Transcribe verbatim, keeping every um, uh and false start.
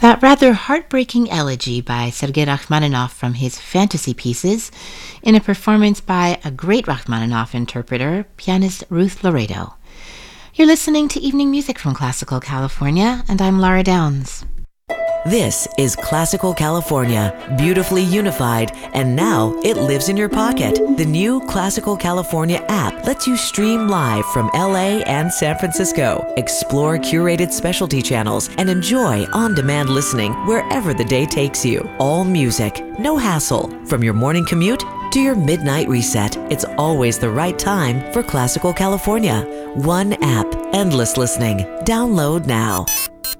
That rather heartbreaking elegy by Sergei Rachmaninoff from his Fantasy Pieces, in a performance by a great Rachmaninoff interpreter, pianist Ruth Laredo. You're listening to Evening Music from Classical California, and I'm Laura Downs. This is Classical California, beautifully unified, and now it lives in your pocket. The new Classical California app lets you stream live from L A and San Francisco, explore curated specialty channels, and enjoy on-demand listening wherever the day takes you. All music, no hassle. From your morning commute to your midnight reset, it's always the right time for Classical California. One app, endless listening. Download now.